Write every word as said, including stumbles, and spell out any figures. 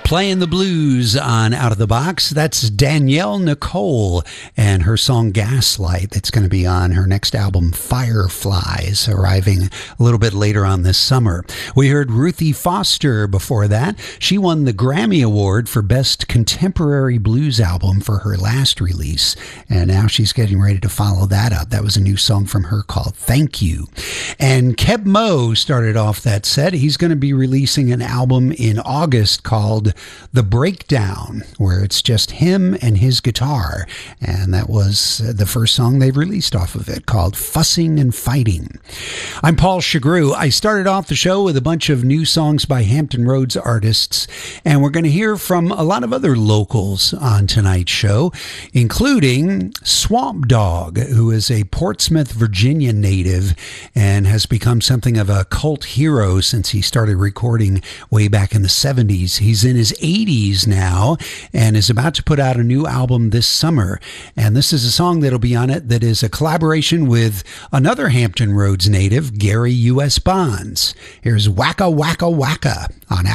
Playing the blues on Out of the Box. That's Danielle Nicole and her song Gaslight that's going to be on her next album Fireflies, arriving a little bit later on this summer. We heard Ruthie Foster before that. She won the Grammy Award for Best Contemporary Blues Album for her last release, and now she's getting ready to follow that up. That was a new song from her called Thank You. And Keb Mo started off that set. He's going to be releasing an album in August called The Breakdown, where it's just him and his guitar. And that was the first song they've released off of it, called Fussing and Fighting. I'm Paul Chagru. I started off the show with a bunch of new songs by Hampton Roads artists, and we're going to hear from a lot of other locals on tonight's show, including Swamp Dogg, who is a Portsmouth, Virginia native and has become something of a cult hero since he started recording way back in the seventies. He's in his eighties now and is about to put out a new album this summer. And this is a song that'll be on it that is a collaboration with another Hampton Roads native, Gary U S Bonds. Here's Wacka Wacka Wacka on